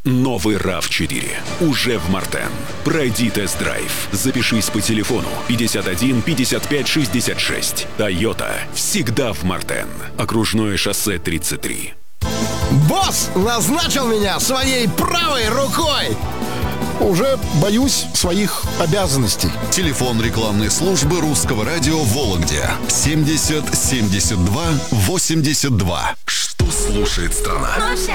Новый RAV4 уже в Мартен. Пройди тест-драйв. Запишись по телефону 51 55 66. Toyota всегда в Мартен. Окружное шоссе 33. Босс назначил меня своей правой рукой. Уже боюсь своих обязанностей. Телефон рекламной службы Русского радио в Вологде 70 72 82. Что слушает страна?